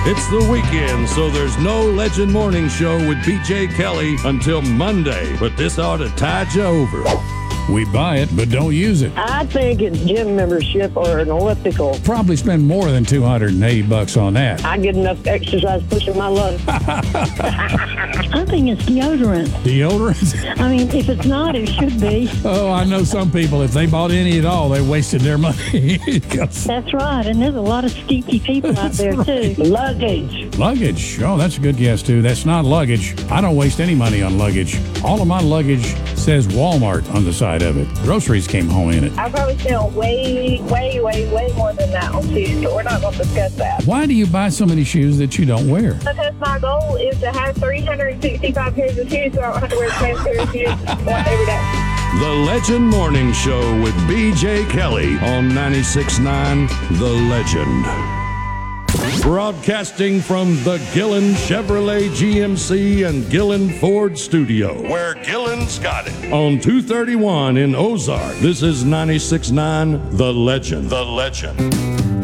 It's the weekend, so there's no Legend Morning Show with BJ Kelly until Monday, but this ought to tide you over. We buy it, but don't use it. I think it's gym membership or an elliptical. Probably spend more than $280 on that. I get enough exercise pushing my luck. I think it's deodorant. Deodorant? I mean, if it's not, it should be. Oh, I know some people, if they bought any at all, they wasted their money. That's right, and there's a lot of stinky people out there, too. Luggage. Luggage. Oh, that's a good guess, too. That's not luggage. I don't waste any money on luggage. All of my luggage says Walmart on the side of it. Groceries came home in it. I probably spent way more than that on shoes, but we're not going to discuss that. Why do you buy so many shoes that you don't wear? Because my goal is to have 365 pairs of shoes so I don't have to wear the same pair of shoes once every day. The Legend Morning Show with BJ Kelly on 96.9 The Legend. Broadcasting from the Gillen Chevrolet GMC and Gillen Ford studio, where Gillen's got it. On 231 in Ozark, this is 96.9 The Legend. The Legend.